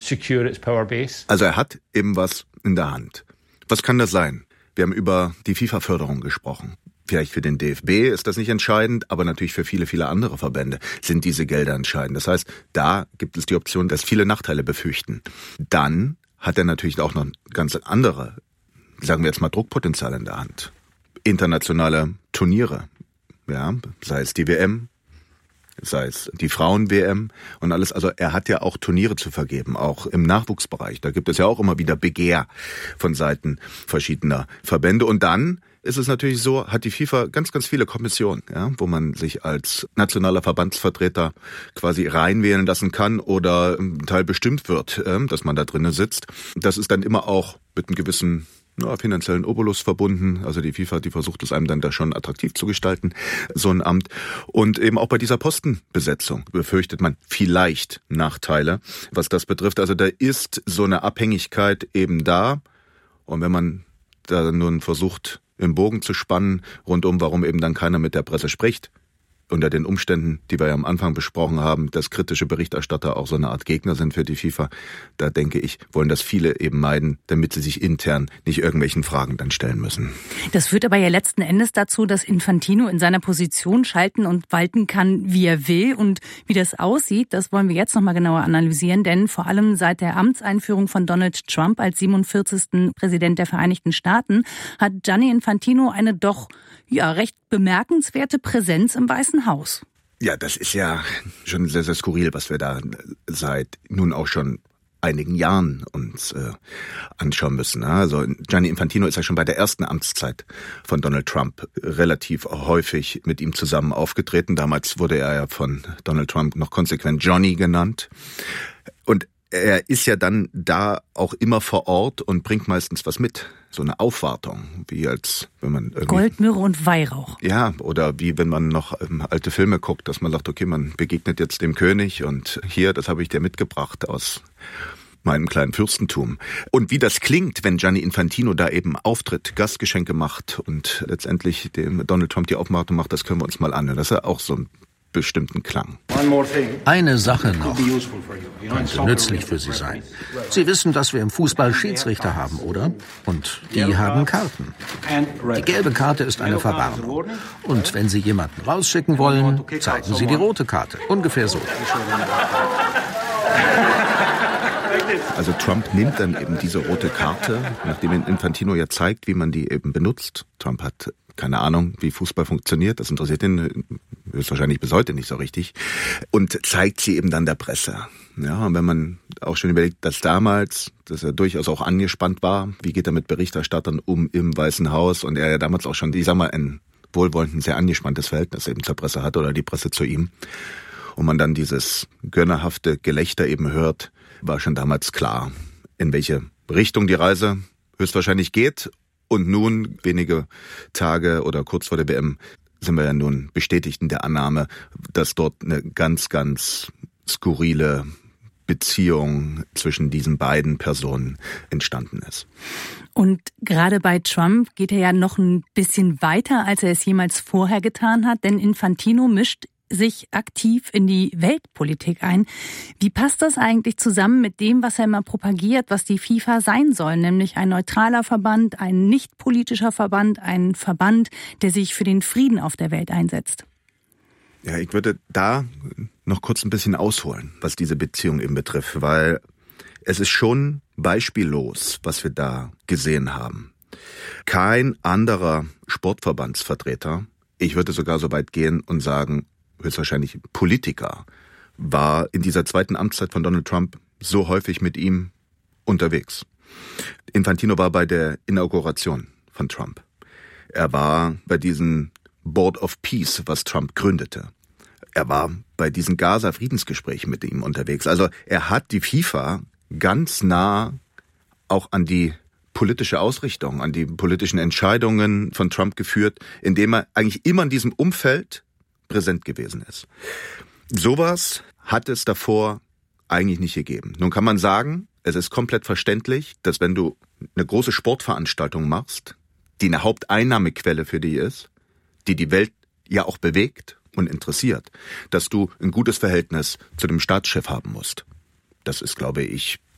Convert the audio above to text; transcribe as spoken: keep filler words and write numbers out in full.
secure its power base. Also er hat eben was in der Hand. Was kann das sein? Wir haben über die FIFA-Förderung gesprochen. Vielleicht für den D F B ist das nicht entscheidend, aber natürlich für viele, viele andere Verbände sind diese Gelder entscheidend. Das heißt, da gibt es die Option, dass viele Nachteile befürchten. Dann hat er natürlich auch noch ganz andere, sagen wir jetzt mal, Druckpotenzial in der Hand. Internationale Turniere, ja, sei es die W M, sei es die Frauen-W M und alles. Also er hat ja auch Turniere zu vergeben, auch im Nachwuchsbereich. Da gibt es ja auch immer wieder Begehr von Seiten verschiedener Verbände. Und dann ist es natürlich so, hat die FIFA ganz, ganz viele Kommissionen, ja, wo man sich als nationaler Verbandsvertreter quasi reinwählen lassen kann oder ein Teil bestimmt wird, äh, dass man da drinnen sitzt. Das ist dann immer auch mit einem gewissen ja, finanziellen Obolus verbunden. Also die FIFA, die versucht es einem dann da schon attraktiv zu gestalten, so ein Amt. Und eben auch bei dieser Postenbesetzung befürchtet man vielleicht Nachteile, was das betrifft. Also da ist so eine Abhängigkeit eben da. Und wenn man da nun versucht, im Bogen zu spannen, rundum, warum eben dann keiner mit der Presse spricht, unter den Umständen, die wir ja am Anfang besprochen haben, dass kritische Berichterstatter auch so eine Art Gegner sind für die FIFA, da denke ich, wollen das viele eben meiden, damit sie sich intern nicht irgendwelchen Fragen dann stellen müssen. Das führt aber ja letzten Endes dazu, dass Infantino in seiner Position schalten und walten kann, wie er will. Und wie das aussieht, das wollen wir jetzt noch mal genauer analysieren, denn vor allem seit der Amtseinführung von Donald Trump als siebenundvierzigsten Präsident der Vereinigten Staaten hat Gianni Infantino eine doch ja recht bemerkenswerte Präsenz im Weißen Haus. Ja, das ist ja schon sehr, sehr skurril, was wir da seit nun auch schon einigen Jahren uns äh, anschauen müssen. Also Gianni Infantino ist ja schon bei der ersten Amtszeit von Donald Trump relativ häufig mit ihm zusammen aufgetreten. Damals wurde er ja von Donald Trump noch konsequent Johnny genannt. Und er ist ja dann da auch immer vor Ort und bringt meistens was mit. So eine Aufwartung, wie als wenn man irgendwie Gold, Myrrhe und Weihrauch. Ja, oder wie wenn man noch ähm, alte Filme guckt, dass man sagt, okay, man begegnet jetzt dem König und hier, das habe ich dir mitgebracht aus meinem kleinen Fürstentum. Und wie das klingt, wenn Gianni Infantino da eben auftritt, Gastgeschenke macht und letztendlich dem Donald Trump die Aufmachung macht, das können wir uns mal anhören. Das ist ja auch so ein bestimmten Klang. Eine Sache noch könnte nützlich für Sie sein. Sie wissen, dass wir im Fußball Schiedsrichter haben, oder? Und die haben Karten. Die gelbe Karte ist eine Verwarnung. Und wenn Sie jemanden rausschicken wollen, zeigen Sie die rote Karte. Ungefähr so. Also Trump nimmt dann eben diese rote Karte, nachdem Infantino ja zeigt, wie man die eben benutzt. Trump hat keine Ahnung, wie Fußball funktioniert. Das interessiert ihn höchstwahrscheinlich bis heute nicht so richtig. Und zeigt sie eben dann der Presse. Ja, und wenn man auch schon überlegt, dass damals, dass er durchaus auch angespannt war, wie geht er mit Berichterstattern um im Weißen Haus und er ja damals auch schon, ich sag mal, ein wohlwollend, sehr angespanntes Verhältnis eben zur Presse hat oder die Presse zu ihm. Und man dann dieses gönnerhafte Gelächter eben hört, war schon damals klar, in welche Richtung die Reise höchstwahrscheinlich geht. Und nun, wenige Tage oder kurz vor der W M, sind wir ja nun bestätigt in der Annahme, dass dort eine ganz, ganz skurrile Beziehung zwischen diesen beiden Personen entstanden ist. Und gerade bei Trump geht er ja noch ein bisschen weiter, als er es jemals vorher getan hat, denn Infantino mischt sich aktiv in die Weltpolitik ein. Wie passt das eigentlich zusammen mit dem, was er immer propagiert, was die FIFA sein soll, nämlich ein neutraler Verband, ein nicht politischer Verband, ein Verband, der sich für den Frieden auf der Welt einsetzt? Ja, ich würde da noch kurz ein bisschen ausholen, was diese Beziehung eben betrifft, weil es ist schon beispiellos, was wir da gesehen haben. Kein anderer Sportverbandsvertreter, ich würde sogar so weit gehen und sagen, höchstwahrscheinlich Politiker, war in dieser zweiten Amtszeit von Donald Trump so häufig mit ihm unterwegs. Infantino war bei der Inauguration von Trump. Er war bei diesem Board of Peace, was Trump gründete. Er war bei diesen Gaza-Friedensgesprächen mit ihm unterwegs. Also er hat die FIFA ganz nah auch an die politische Ausrichtung, an die politischen Entscheidungen von Trump geführt, indem er eigentlich immer in diesem Umfeld präsent gewesen ist. Sowas hat es davor eigentlich nicht gegeben. Nun kann man sagen, es ist komplett verständlich, dass wenn du eine große Sportveranstaltung machst, die eine Haupteinnahmequelle für dich ist, die die Welt ja auch bewegt und interessiert, dass du ein gutes Verhältnis zu dem Staatschef haben musst. Das ist, glaube ich,